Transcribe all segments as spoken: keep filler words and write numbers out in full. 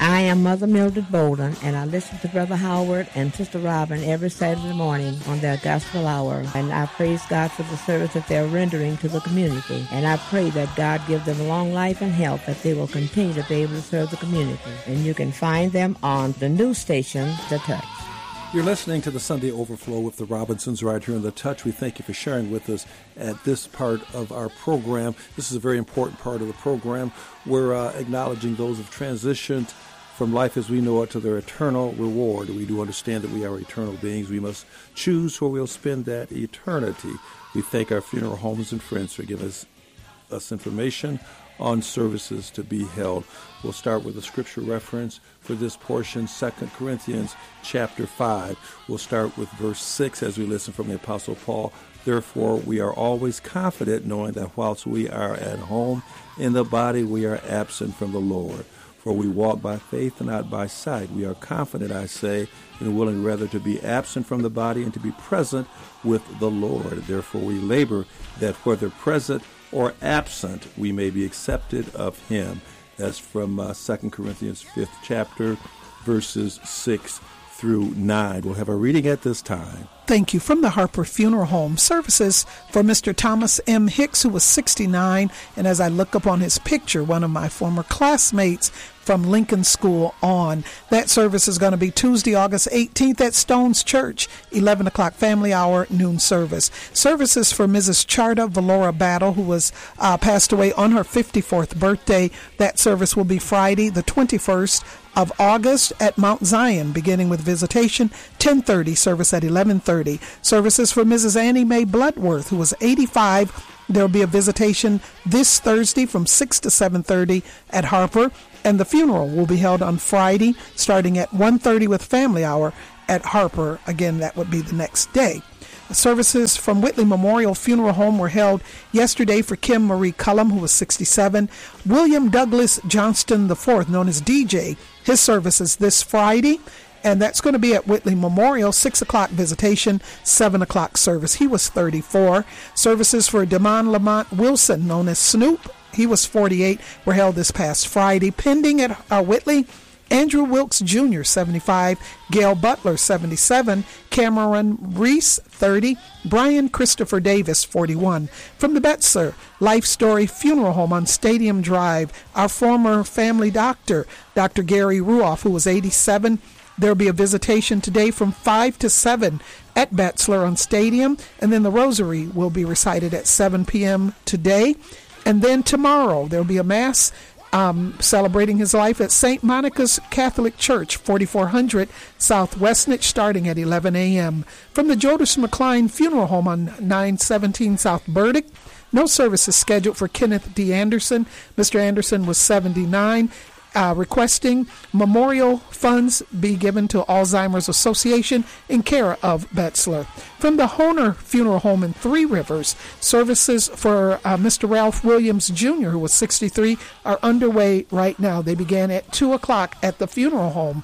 I am Mother Mildred Bolden, and I listen to Brother Howard and Sister Robin every Saturday morning on their gospel hour. And I praise God for the service that they're rendering to the community. And I pray that God give them long life and health, that they will continue to be able to serve the community. And you can find them on the news station, The Touch. You're listening to the Sunday Overflow with the Robinsons right here in The Touch. We thank you for sharing with us at this part of our program. This is a very important part of the program. We're uh, acknowledging those who've transitioned from life as we know it to their eternal reward. We do understand that we are eternal beings. We must choose where we'll spend that eternity. We thank our funeral homes and friends for giving us, us information on services to be held. We'll start with a scripture reference for this portion, Second Corinthians chapter five. We'll start with verse six as we listen from the Apostle Paul. Therefore, we are always confident, knowing that whilst we are at home in the body, we are absent from the Lord. For we walk by faith and not by sight. We are confident, I say, and willing rather to be absent from the body and to be present with the Lord. Therefore, we labor that whether present or absent, we may be accepted of him. That's from uh, Second Corinthians fifth chapter, verses six through nine. We'll have a reading at this time. Thank you. From the Harper Funeral Home, services for Mister Thomas M. Hicks, who was sixty-nine, and as I look up on his picture, one of my former classmates from Lincoln School on. That service is going to be Tuesday, August eighteenth at Stone's Church, eleven o'clock family hour, noon service. Services for Missus Charda Valora Battle, who was uh, passed away on her fifty-fourth birthday. That service will be Friday, the twenty-first of August at Mount Zion, beginning with visitation, ten thirty, service at eleven thirty. Services for Missus Annie Mae Bloodworth, who was eighty-five. There will be a visitation this Thursday from six to seven thirty at Harper, and the funeral will be held on Friday, starting at one thirty with family hour at Harper. Again, that would be the next day. Services from Whitley Memorial Funeral Home were held yesterday for Kim Marie Cullum, who was sixty-seven. William Douglas Johnston the fourth, known as D J, his service is this Friday, and that's going to be at Whitley Memorial, six o'clock visitation, seven o'clock service. He was thirty-four. Services for Damon Lamont Wilson, known as Snoop, he was forty-eight, were held this past Friday. Pending at uh, Whitley, Andrew Wilkes Junior, seventy-five, Gail Butler, seventy-seven, Cameron Reese, thirty, Brian Christopher Davis, forty-one. From the Betzler Life Story Funeral Home on Stadium Drive, our former family doctor, Doctor Gary Ruoff, who was eighty-seven. There will be a visitation today from five to seven at Betzler on Stadium, and then the Rosary will be recited at seven p.m. today. And then tomorrow there will be a Mass Um, celebrating his life at Saint Monica's Catholic Church, forty-four hundred South Westnich, starting at eleven a.m. From the Jodis McCline Funeral Home on nine seventeen South Burdick, no service is scheduled for Kenneth D. Anderson. Mister Anderson was seventy-nine. Uh, requesting memorial funds be given to Alzheimer's Association in care of Betzler. From the Honer Funeral Home in Three Rivers, services for uh, Mister Ralph Williams Junior, who was sixty-three, are underway right now. They began at two o'clock at the funeral home.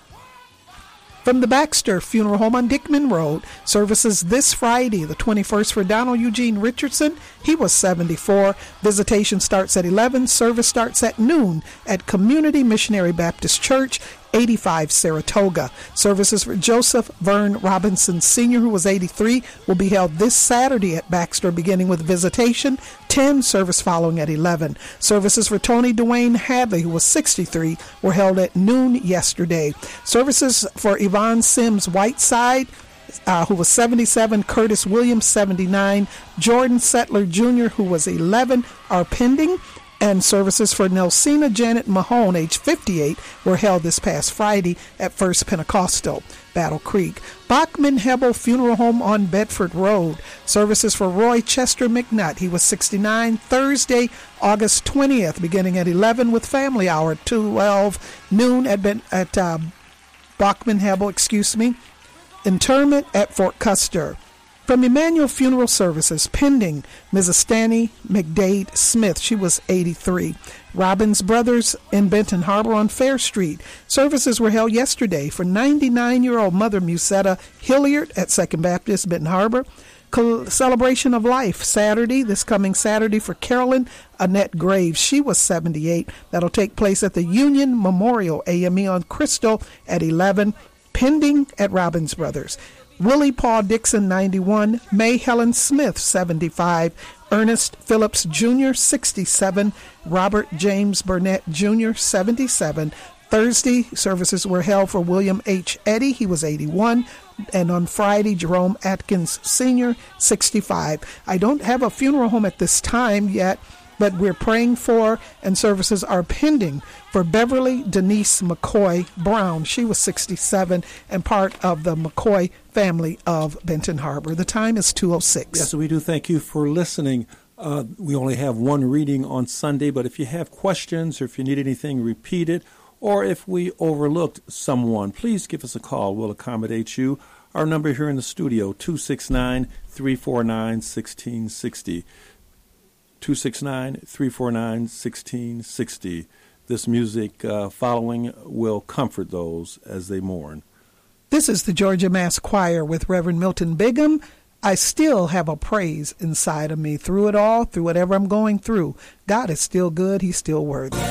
From the Baxter Funeral Home on Dickman Road, services this Friday, the twenty-first, for Donald Eugene Richardson. He was seventy-four. Visitation starts at eleven. Service starts at noon at Community Missionary Baptist Church, eighty-five Saratoga. Services for Joseph Vern Robinson Senior, who was eighty-three, will be held this Saturday at Baxter, beginning with visitation, ten, service following at eleven. Services for Tony Dwayne Hadley, who was sixty-three, were held at noon yesterday. Services for Yvonne Sims Whiteside, Uh, who was seventy-seven, Curtis Williams, seventy-nine, Jordan Settler Junior, who was eleven, are pending, and services for Nelsina Janet Mahone, age fifty-eight, were held this past Friday at First Pentecostal, Battle Creek. Bachman Hebel Funeral Home on Bedford Road, services for Roy Chester McNutt, he was sixty-nine, Thursday, August twentieth, beginning at eleven with family hour, twelve noon at, ben, at uh, Bachman Hebel, excuse me. Interment at Fort Custer. From Emmanuel Funeral Services, pending Missus Stanny McDade Smith, she was eighty-three. Robbins Brothers in Benton Harbor on Fair Street. Services were held yesterday for ninety-nine-year-old Mother Musetta Hilliard at Second Baptist, Benton Harbor. celebration of life Saturday, this coming Saturday, for Carolyn Annette Graves. She was seventy-eight. That'll take place at the Union Memorial A M E on Crystal at eleven, pending at Robbins Brothers. Willie Paul Dixon, ninety-one. May Helen Smith, seventy-five. Ernest Phillips Junior, sixty-seven. Robert James Burnett Junior, seventy-seven. Thursday, services were held for William H. Eddy. He was eighty-one. And on Friday, Jerome Atkins Senior, sixty-five. I don't have a funeral home at this time yet, but we're praying for, and services are pending for Beverly Denise McCoy Brown. She was sixty-seven and part of the McCoy family of Benton Harbor. The time is two oh six. Yes, we do thank you for listening. Uh, we only have one reading on Sunday, but if you have questions or if you need anything repeated, or if we overlooked someone, please give us a call. We'll accommodate you. Our number here in the studio, two six nine, three four nine, one six six zero. two six nine, three four nine, one six six zero. This music uh, following will comfort those as they mourn. This is the Georgia Mass Choir with Reverend Milton Bigham. I still have a praise inside of me. Through it all, through whatever I'm going through, God is still good. He's still worthy.